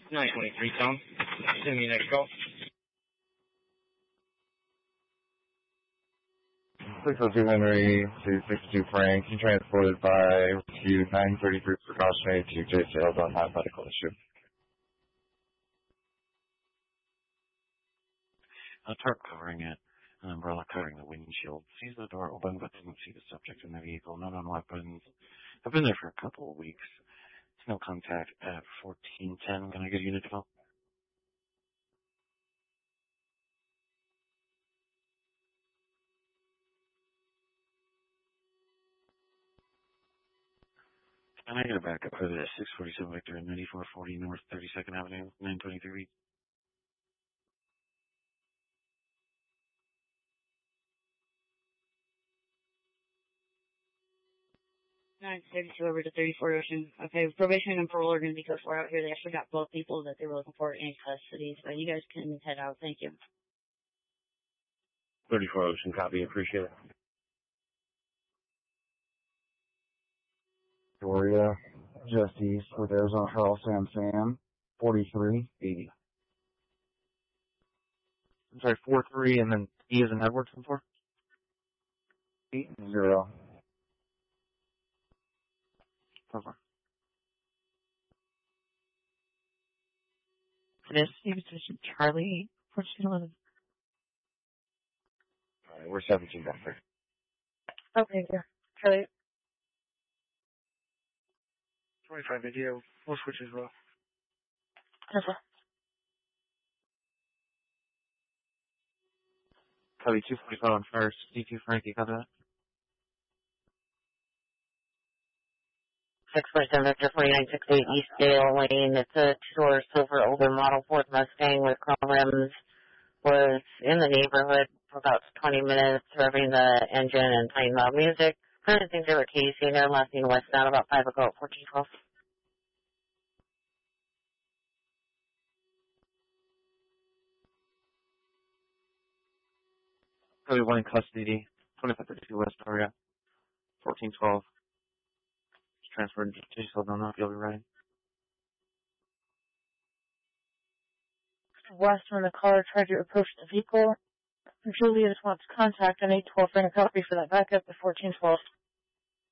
923 Tom. Send me next call. 602 Henry to 62 Frank. You transported by Q933 precautionary to J Sales on high medical issue. A tarp covering it, an umbrella covering the windshield. Sees the door open but didn't see the subject in the vehicle. No known weapons. I've been there for a couple of weeks. It's no contact at 1410. Can I get a unit to go? Can I get a backup for the 647 Victor and 9440 North 32nd Avenue, 923? 932 over to 34 Ocean. Okay, probation and parole are going to be code 4 out here. They actually got both people that they were looking for in custody, so you guys can head out. Thank you. 34 Ocean, copy. Appreciate it. Victoria, just east with Arizona Charles Sam 4380. I'm sorry, 4-3 and then E as in Edwards and 4? 80. Over. This is position Charlie, 1411. Alright, we're 17 back there. Okay, yeah. Charlie. 25 video, we'll switch as well. As well. Copy 245 on first. D2 Frankie, copy that. 647 Victor 4968 East Dale Lane. It's a two-door silver older model Ford Mustang with chrome rims. Was in the neighborhood for about 20 minutes, revving the engine and playing loud music. I didn't think they were casing her, last seen westbound about 5 ago at 1412. Copy 1 in custody, 2532 West Aria, 1412. Transferred to J-Cell, don't know if you'll be ready. West when the caller tried to approach the vehicle. Julius wants contact on 812 for a copy for that backup at 1412.